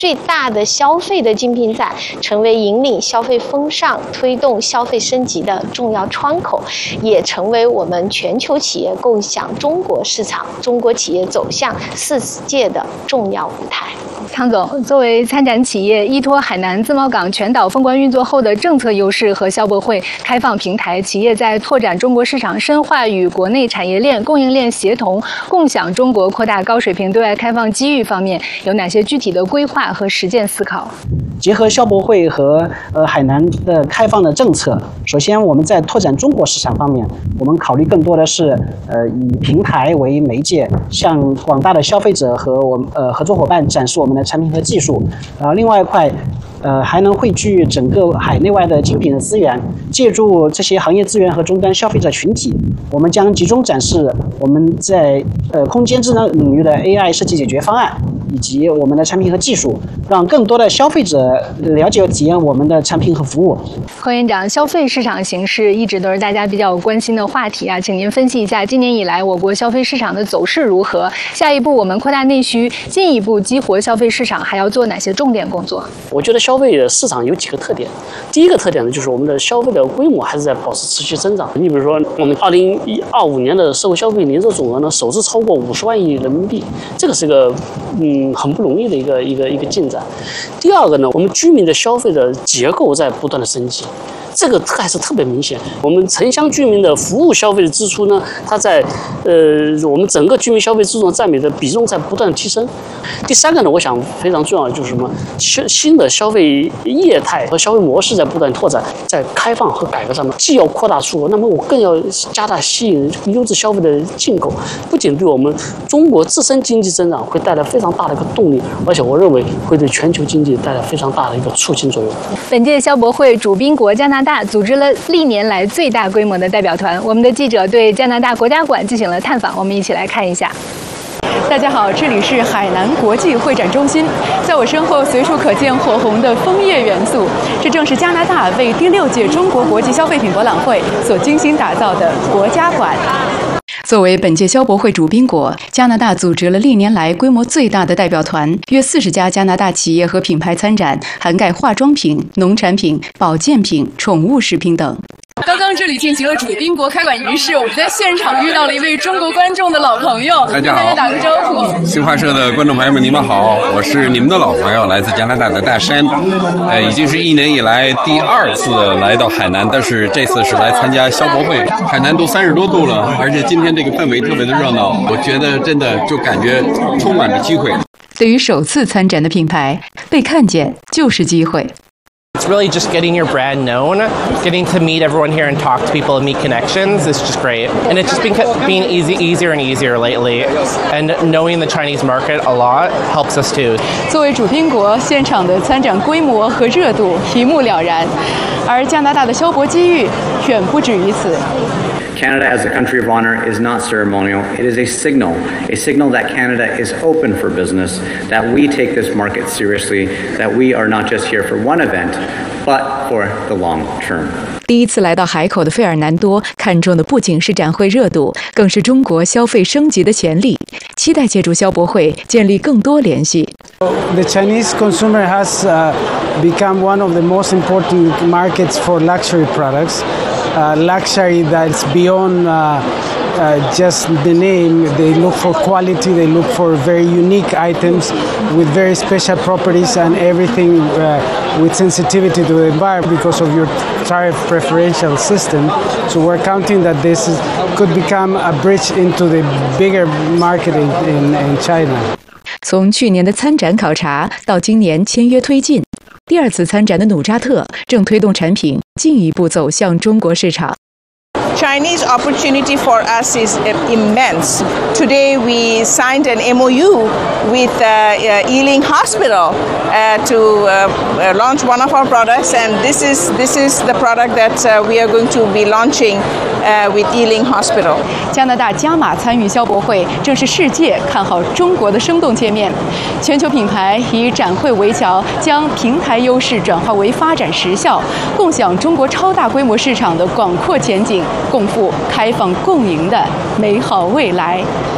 最大的消费的精品展，成为引领消费风尚、推动消费升级的重要窗口，也成为我们全球企业共享中国市场、中国企业走向世界的重要舞台。 汤总，作为参展企业，依托海南自贸港全岛封关运作后的政策优势和消博会开放平台，企业在拓展中国市场、深化与国内产业链、供应链协同、共享中国、扩大高水平对外开放机遇方面，有哪些具体的规划和实践思考？ 结合消博会和海南的开放的政策，首先我们在拓展中国市场方面，我们考虑更多的是以平台为媒介，向广大的消费者和我们合作伙伴展示我们的产品和技术。另外一块，还能汇聚整个海内外的精品的资源，借助这些行业资源和终端消费者群体，我们将集中展示我们在空间智能领域的 AI 设计解决方案，以及我们的产品和技术，让更多的消费者了解和体验我们的产品和服务。 邝院长，消费市场形势一直都是大家比较关心的话题啊，请您分析一下今年以来我国消费市场的走势如何？下一步我们扩大内需，进一步激活消费市场，还要做哪些重点工作？ 我觉得消费的市场有几个特点。第一个特点呢，就是我们的消费的规模还是在保持持续增长。你比如说，我们2025年的社会消费零售总额呢，首次超过50万亿人民币，这个是个很不容易的一个进展。第二个呢，我们居民的消费的结构在不断的升级。这个还是特别明显。我们城乡居民的服务消费的支出呢，它在我们整个居民消费支出占比的比重在不断的提升。第三个呢，我想非常重要的就是什么？新的消费业态和消费模式在不断拓展，在开放和改革上面，既要扩大出口，那么我更要加大吸引优质消费的进口，不仅对我们中国自身经济增长会带来非常大的一个动力，而且我认为会对全球经济带来非常大的一个促进作用。 本届消博会主宾国加拿大组织了历年来最大规模的代表团，我们的记者对加拿大国家馆进行了探访，我们一起来看一下。大家好，这里是海南国际会展中心，在我身后随处可见火红的枫叶元素，这正是加拿大为第6届中国国际消费品博览会所精心打造的国家馆。作为本届消博会主宾国，加拿大组织了历年来规模最大的代表团，约40家加拿大企业和品牌参展，涵盖化妆品、农产品、保健品、宠物食品等。刚刚这里进行了主宾国开馆仪式，我们在现场遇到了一位中国观众的老朋友， 大家好， 跟大家打个招呼。 新华社的观众朋友们，你们好，我是你们的老朋友，来自加拿大的大山，已经是1年以来第2次来到海南，但是这次是来参加消博会。海南都30多度了，而且今天这个氛围特别的热闹，我觉得真的就感觉充满着机会。 对于首次参展的品牌，被看见就是机会。 It's really just getting your brand known, getting to meet everyone here and talk to people and meet connections is just great. And it's just been easier and easier lately. And knowing the Chinese market a lot helps us too. 作为主宾国，现场的参展规模和热度一目了然，而加拿大的消博机遇远不止于此。 Canada as a country of honor is not ceremonial. It is a signal that Canada is open for business, that we take this market seriously, that we are not just here for one event, but for the long term. 第一次来到海口的费尔南多，看中的不仅是展会热度，更是中国消费升级的潜力。期待借助消博会建立更多联系。 The Chinese consumer has become one of the most important markets for luxury products. Luxury that's beyond just the name. They look for quality, they look for very unique items with very special properties and everything with sensitivity to the environment because of your tariff preferential system. So we're counting that this could become a bridge into the bigger market in China. 从去年的参展考察到今年签约推进，第2次参展的努扎特正推动产品进一步走向中国市场。 Chinese opportunity for us is immense. Today we signed an MOU with Yiling Hospital to launch one of our products, and this is the product that we are going to be launching with Yiling Hospital. 加拿大加码参与消博会，正是世界看好中国的生动界面。全球品牌以展会为桥，将平台优势转化为发展实效，共享中国超大规模市场的广阔前景，共赴开放共赢的美好未来。